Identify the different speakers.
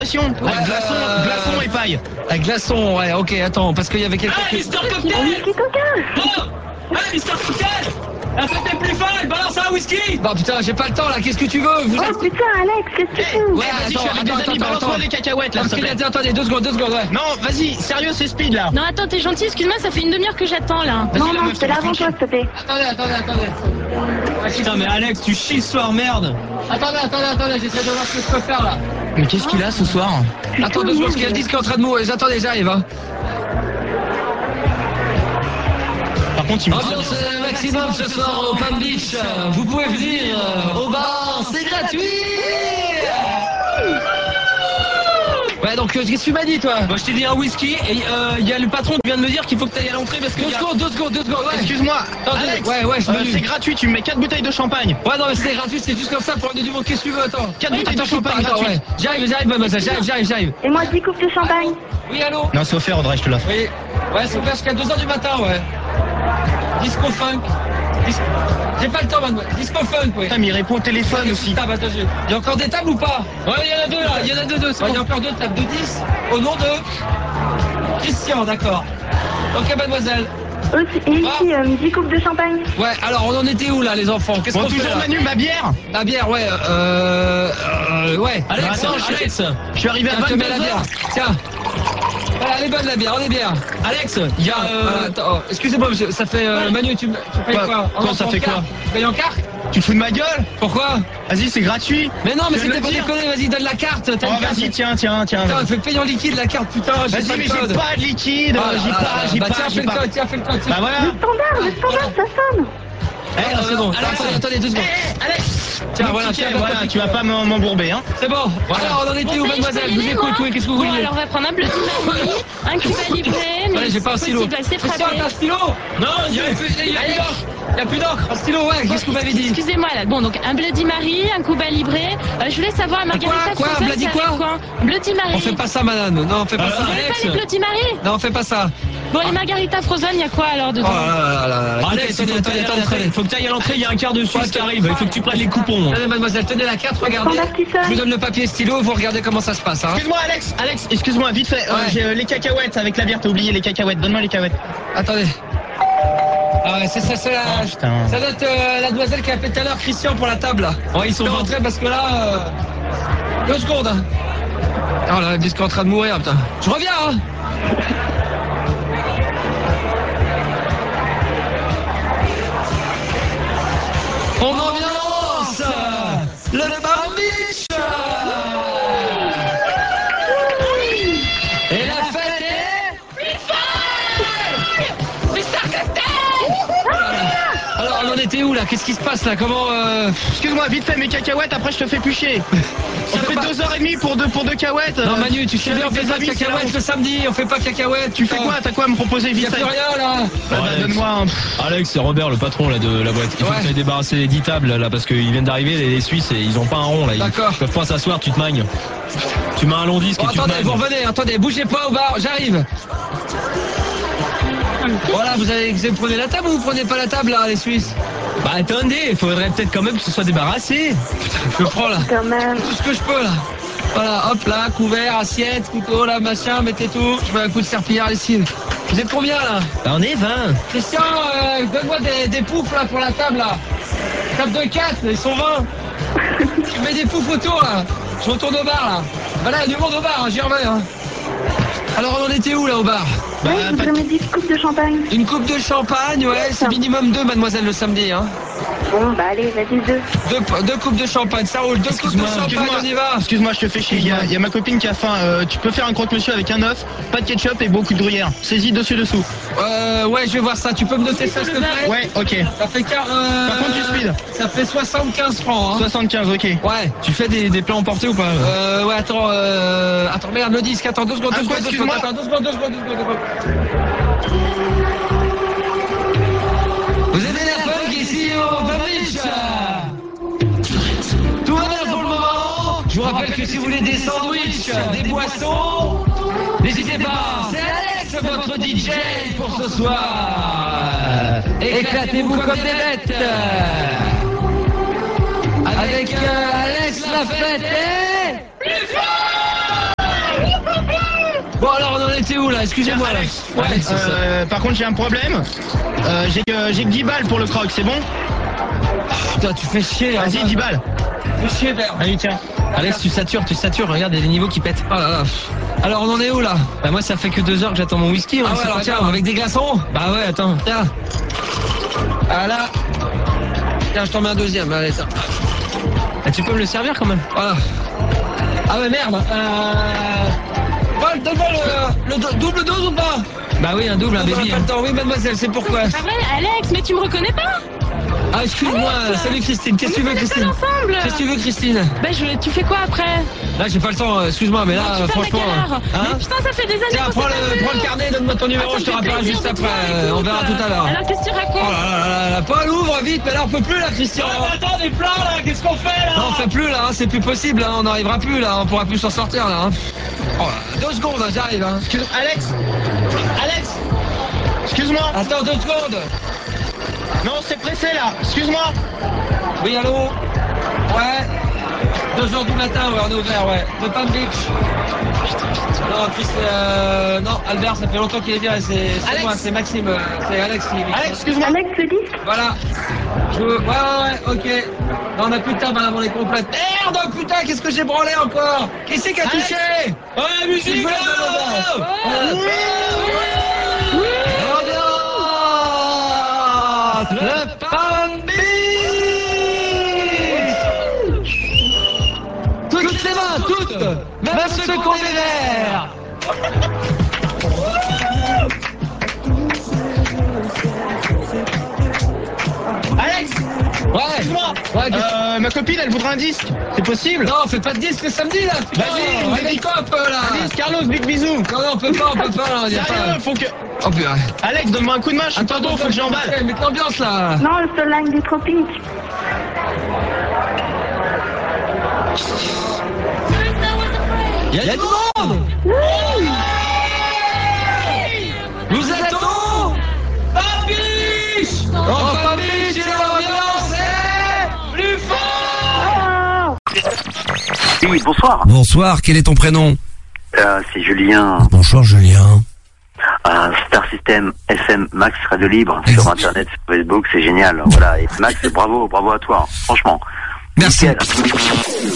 Speaker 1: Avec glaçon et paille.
Speaker 2: Avec glaçon, ouais, ok, attends, parce qu'il y avait quelqu'un qui...
Speaker 3: Mister Cocktail.
Speaker 4: Whisky Coca.
Speaker 3: Oh, Mister Cocktail. La fête est plus folle, balance un whisky.
Speaker 2: Bon putain, j'ai pas le temps là, qu'est-ce que tu veux? Vous
Speaker 4: Oh
Speaker 2: êtes...
Speaker 4: putain, Alex, qu'est-ce que tu fais?
Speaker 1: Ouais, vas-y, je suis avec des amis, balance-moi les cacahuètes là,
Speaker 2: Parce
Speaker 1: s'il
Speaker 2: qu'il
Speaker 1: te
Speaker 2: a
Speaker 1: plaît.
Speaker 2: dit, attendez, 2 secondes, ouais.
Speaker 1: Non, vas-y, sérieux, c'est speed là.
Speaker 5: Non, attends, t'es gentil, excuse-moi, ça fait une demi-heure que j'attends là.
Speaker 4: Non, non, c'est l'avant toi, s'il te plaît.
Speaker 2: Attendez.
Speaker 3: Putain, mais Alex, tu chies ce soir, merde.
Speaker 2: Attendez, j'essaie de voir ce que je peux faire là.
Speaker 1: Mais qu'est-ce qu'il a ce soir?
Speaker 2: Attends 2 secondes, parce qu'il y a le disque qui est en train de mourir. Attendez, j'arrive, hein.
Speaker 1: Par contre, il me
Speaker 2: Ambiance maximum ce soir au Palm Beach. Vous pouvez venir au bar, c'est gratuit. Ouais, donc qu'est-ce que tu m'as dit toi?
Speaker 3: Moi, je t'ai dit un whisky et il y a le patron qui vient de me dire qu'il faut que t'ailles à l'entrée parce que.
Speaker 2: 2 secondes, ouais.
Speaker 1: Excuse-moi,
Speaker 2: Attendez,
Speaker 1: Alex,
Speaker 2: ouais, je me
Speaker 1: c'est gratuit, tu me mets 4 bouteilles de champagne.
Speaker 2: Ouais, non, mais c'est gratuit, c'est juste comme ça pour amener du monde. Qu'est-ce que tu veux? Attends.
Speaker 1: 4 bouteilles de champagne
Speaker 2: Attends,
Speaker 1: gratuites.
Speaker 2: ouais. J'arrive, mademoiselle, j'arrive.
Speaker 4: Et moi, 10 coupes de champagne.
Speaker 2: Oui, allô?
Speaker 1: Non, c'est offert, Audrey, je te l'offre.
Speaker 2: Oui. Ouais, c'est ouvert jusqu'à 2h du matin, ouais. Disco funk. J'ai pas le temps, mademoiselle. Disco funk, ouais.
Speaker 1: Putain, mais il répond au téléphone aussi.
Speaker 2: Table, attends, il y a encore des tables ou pas? Ouais, il y en a 2 là, il y en a 2, c'est bon. Il y a encore 2 tables de 10 au nom de Christian, d'accord. Ok, mademoiselle.
Speaker 4: Et ici, 10 coupes de champagne.
Speaker 2: Ouais, alors on en était où là, les enfants? Qu'est-ce
Speaker 1: Bon,
Speaker 2: qu'on fait
Speaker 1: toujours
Speaker 2: là?
Speaker 1: Manu, ma bière.
Speaker 2: La bière, ouais, ouais.
Speaker 3: Alex,
Speaker 1: Attends,
Speaker 3: Alex.
Speaker 1: Je suis arrivé à
Speaker 2: Tiens, je te mets la bière.
Speaker 1: 22h.
Speaker 2: Tiens. Voilà, elle est bonne la bière, on est bien.
Speaker 3: Alex, il y a.
Speaker 2: Attends, excusez-moi, monsieur, ça fait. Manu, tu payes quoi?
Speaker 1: Quoi, ça fait quoi?
Speaker 2: Tu payes en carte?
Speaker 1: Tu te fous de ma gueule?
Speaker 2: Pourquoi?
Speaker 1: Vas-y, c'est gratuit.
Speaker 2: Mais non, mais
Speaker 1: Je viens
Speaker 2: c'était
Speaker 1: de
Speaker 2: pas
Speaker 1: le dire.
Speaker 2: déconner, vas-y, donne la carte. T'as
Speaker 1: Oh,
Speaker 2: une carte.
Speaker 1: vas-y, tiens.
Speaker 2: Putain, fais payer en liquide la carte, putain, j'ai
Speaker 1: Vas-y,
Speaker 2: pas
Speaker 1: mais
Speaker 2: le
Speaker 1: j'ai
Speaker 2: code.
Speaker 1: pas de liquide.
Speaker 2: Ah,
Speaker 1: J'ai
Speaker 2: bah
Speaker 1: pas.
Speaker 2: tiens, fais le code, fais le code.
Speaker 1: Bah voilà.
Speaker 4: Le standard, ça sonne.
Speaker 2: Ah, c'est bon.
Speaker 3: Alex,
Speaker 2: Attendez 2 secondes.
Speaker 1: Alex.
Speaker 2: Tiens, voilà,
Speaker 1: Tiens,
Speaker 2: tiens,
Speaker 1: voilà, tu vas pas m'embourber, hein.
Speaker 2: C'est bon.
Speaker 1: Voilà.
Speaker 2: Alors, on en était où,
Speaker 5: Bon, ça y est,
Speaker 2: mademoiselle?
Speaker 5: je peux y
Speaker 2: Vous
Speaker 5: aller,
Speaker 2: écoutez,
Speaker 5: moi
Speaker 2: oui, qu'est-ce que vous
Speaker 5: Bon,
Speaker 2: voulez?
Speaker 5: alors on va prendre un Bloody Mary, un Cuba Libre, mais
Speaker 2: Allez, j'ai pas un stylo.
Speaker 5: possible, assez
Speaker 2: Christian,
Speaker 5: frappé.
Speaker 2: t'as un stylo? Non, il y a plus d'encre. Il y a plus d'encre. Un stylo, ouais, qu'est-ce que vous m'avez dit?
Speaker 5: Excusez-moi là. Bon, donc un Bloody Mary, un Cuba Libre. Je voulais savoir, Margarita
Speaker 2: Quoi
Speaker 5: Frozen,
Speaker 2: Bloody
Speaker 5: c'est avec
Speaker 2: quoi
Speaker 5: Bloody Mary.
Speaker 2: On fait pas ça, madame. Non, on fait pas ça.
Speaker 5: Vous voulez pas les Bloody Mary?
Speaker 2: Non, on fait pas ça.
Speaker 5: Bon, les Margarita Frozen, il y a quoi alors
Speaker 2: Oh
Speaker 5: dedans?
Speaker 2: là.
Speaker 3: Alex, il faut que t'ailles à l'entrée, il y a un quart de Suisse qui arrive, il faut que tu prennes les coupons.
Speaker 2: Tenez, mademoiselle, tenez la carte, regardez.
Speaker 4: Standard qui sonne.
Speaker 2: Je vous donne le papier stylo, vous regardez comment ça se passe. Hein.
Speaker 1: Excuse-moi, Alex, excuse-moi, vite fait.
Speaker 2: Ouais.
Speaker 1: J'ai les cacahuètes avec la bière, t'as oublié les cacahuètes. Donne-moi les cacahuètes.
Speaker 2: Attendez. Ah ouais, c'est ça, c'est la...
Speaker 1: Oh, putain.
Speaker 2: Ça doit être la demoiselle qui a fait tout à l'heure Christian pour la table là.
Speaker 3: Ouais, ils sont
Speaker 2: rentrés parce que là... 2 secondes. Hein. Oh là, le disque est en train de mourir, putain. Je reviens, hein. On ambiance le Palm Beach. Et la fête est... Alors, on en était où là? Qu'est-ce qui se passe là? Comment...
Speaker 1: Excuse-moi, vite fait mes cacahuètes, après je te fais plus chier. Ça fait 2h30 pour deux cacahuètes.
Speaker 2: Non Manu, tu sais bien, on
Speaker 1: avec
Speaker 2: fait
Speaker 1: tes
Speaker 2: pas de
Speaker 1: amis, c'est
Speaker 2: cacahuètes le samedi, on fait pas de cacahuètes.
Speaker 1: Tu fais quoi? T'as quoi à me proposer
Speaker 2: Y'a
Speaker 1: vite
Speaker 2: plus
Speaker 1: fait?
Speaker 2: rien là.
Speaker 1: Bah, donne-moi un...
Speaker 3: Alex, c'est Robert, le patron là de la boîte. Il faut
Speaker 2: Ouais.
Speaker 3: que tu ailles débarrasser les 10 tables là parce qu'ils viennent d'arriver, les Suisses, et ils ont pas un rond là.
Speaker 2: D'accord.
Speaker 3: Ils peuvent pas s'asseoir, tu te magnes. Tu mets un long disque
Speaker 2: Bon,
Speaker 3: et tu te
Speaker 2: attendez, vous
Speaker 3: magnes.
Speaker 2: revenez, attendez, bougez pas au bar, j'arrive. Voilà, vous prenez la table ou vous prenez pas la table là, les Suisses?
Speaker 3: Bah attendez, il faudrait peut-être quand même que ce soit débarrassé.
Speaker 2: Je prends là,
Speaker 4: Quand même.
Speaker 2: tout ce que je peux là. Voilà, hop là, couvert, assiette, couteau là, machin, mettez tout. Je mets un coup de serpillière ici. Vous êtes combien là?
Speaker 3: Bah, on est 20.
Speaker 2: Christian, donne-moi des poufs là pour la table là. Table de 4, ils sont 20. Tu mets des poufs autour là. Je retourne au bar là. Voilà, du monde au bar, hein, j'y reviens. Hein. Alors on en était où là au bar?
Speaker 1: Bah,
Speaker 4: Ouais, je voudrais mettre 10 coupes de champagne.
Speaker 2: Une coupe de champagne, ouais, c'est minimum 2 mademoiselle le samedi. Hein.
Speaker 4: Bon, bah allez, vas-y, 2.
Speaker 2: Deux coupes de champagne, ça roule. 2 coupes de champagne, on y va.
Speaker 1: Excuse-moi, je te fais chier. Il y a ma copine qui a faim. Tu peux faire un croque-monsieur avec un œuf, pas de ketchup et beaucoup de gruyère. Saisis dessus-dessous.
Speaker 2: Ouais, je vais voir ça. Tu peux me noter ça s'il te plaît?
Speaker 1: Ouais, ok.
Speaker 2: Ça fait
Speaker 1: Par contre, du speed.
Speaker 2: Ça fait 75 francs. Hein.
Speaker 1: 75, ok.
Speaker 2: Ouais.
Speaker 3: Tu fais des plats emportés ou pas?
Speaker 2: Ouais, attends, merde, le disque, attends, 2 secondes,
Speaker 1: Ah,
Speaker 2: 2
Speaker 1: quoi,
Speaker 2: secondes, 2
Speaker 1: excuse-moi.
Speaker 2: secondes, attends, 2 secondes, 2 secondes, 2 secondes. Vous avez la funk ici au Palm Beach. Tout va bien pour le moment. Je vous rappelle que si vous voulez des sandwichs, des boissons, n'hésitez pas. C'est Alex, votre DJ pour ce soir. Éclatez-vous comme des bêtes. Avec Alex, la fête est... Bon alors on en était où là? Excusez-moi là.
Speaker 1: Alex, par contre j'ai un problème. J'ai que 10 balles pour le croc, c'est bon?
Speaker 2: Putain, tu fais chier.
Speaker 1: Vas-y, 10 balles.
Speaker 2: Fais chier, Bert.
Speaker 1: Allez, tiens.
Speaker 6: Alex, tu satures, regarde, il y a des niveaux qui pètent.
Speaker 2: Oh là là. Alors on en est où là?
Speaker 6: Bah moi ça fait que 2 heures que j'attends mon whisky.
Speaker 2: Ah ouais, alors tiens, avec des glaçons?
Speaker 6: Bah ouais, attends.
Speaker 2: Tiens. Ah là. Tiens, je t'en mets un deuxième, allez, tiens.
Speaker 6: Ah, tu peux me le servir quand même?
Speaker 2: Voilà. Ah ouais, merde. Donne-moi le double dose ou pas?
Speaker 6: Bah oui, un double, un
Speaker 2: On n'a
Speaker 6: baby.
Speaker 2: pas le temps. Oui, mademoiselle, c'est pourquoi?
Speaker 5: Ah ouais, Alex, mais tu me reconnais pas?
Speaker 2: Ah, excuse-moi. Salut Christine. Qu'est-ce que tu veux, Christine?
Speaker 5: Ensemble.
Speaker 2: Qu'est-ce que tu veux, Christine?
Speaker 5: Bah tu fais quoi après?
Speaker 2: Là, j'ai pas le temps, excuse-moi, mais là,
Speaker 5: Tu fais
Speaker 2: franchement.
Speaker 5: mais putain, ça fait des années.
Speaker 2: Tiens,
Speaker 5: qu'on
Speaker 2: prends
Speaker 5: s'est pas vu.
Speaker 2: le carnet, donne-moi ton numéro,
Speaker 5: Ah,
Speaker 2: je te
Speaker 5: ça me fait
Speaker 2: rappellerai
Speaker 5: plaisir
Speaker 2: juste
Speaker 5: de te
Speaker 2: après.
Speaker 5: voir, écoute.
Speaker 2: On verra tout à l'heure.
Speaker 5: Alors qu'est-ce que tu racontes?
Speaker 2: Oh là là, Paul, ouvre vite, mais là, on peut plus, là, Christian.
Speaker 3: Attends, des plats là, qu'est-ce qu'on fait là?
Speaker 2: Non, on fait plus, là, hein, c'est plus possible, hein, on n'arrivera plus, là, on pourra plus s'en sortir, là. Hein. Oh, là, 2 secondes, hein, j'arrive, hein.
Speaker 1: Alex, excuse-moi.
Speaker 2: Attends, 2 secondes.
Speaker 1: Non, c'est pressé là. Excuse-moi.
Speaker 2: Oui, allô? Ouais. 2h du matin, ouais, on est ouvert, ouais. De Palm Beach. Non, Chris, non, Albert, ça fait longtemps qu'il est bien, c'est moi, c'est Maxime, c'est Alex qui est.
Speaker 1: Alex, excuse-moi.
Speaker 4: Alex, le disque?
Speaker 2: Voilà. Ouais, ok. Non, on a plus de table, madame, on est complète. Merde, putain, qu'est-ce que j'ai branlé encore? Qui c'est qui a touché?
Speaker 3: Ouais, la musique là!
Speaker 2: Le Palm Beach! Toutes les mains, toutes! Même ceux qui ont des verres!
Speaker 1: Alex,
Speaker 2: Ouais!
Speaker 1: excuse-moi.
Speaker 2: Ouais,
Speaker 1: Ma copine, elle voudrait un disque. C'est possible?
Speaker 2: non, fais pas de disque le samedi là! Putain,
Speaker 1: Vas-y,
Speaker 2: réveille-toi un peu là!
Speaker 1: Un disque, Carlos, big bisou.
Speaker 2: Non, on peut pas là, y a
Speaker 1: Sérieux,
Speaker 2: pas.
Speaker 1: faut que...
Speaker 2: Oh putain!
Speaker 1: Alex, donne-moi un coup de main, je suis pas bon, faut que j'emballe.
Speaker 2: Mets l'ambiance là!
Speaker 4: Non, le Soul Line du Tropique.
Speaker 2: Il y a du monde! Nous attendons!
Speaker 3: Papiche!
Speaker 2: En famille, c'est l'ambiance est plus fort!
Speaker 7: Oui, bonsoir.
Speaker 8: Bonsoir, quel est ton prénom?
Speaker 7: C'est Julien,
Speaker 8: Bonsoir Julien.
Speaker 7: Star System FM Max Radio Libre sur Internet, sur Facebook, c'est génial. Voilà, et Max, bravo à toi, franchement.
Speaker 8: Merci.
Speaker 7: Nickel.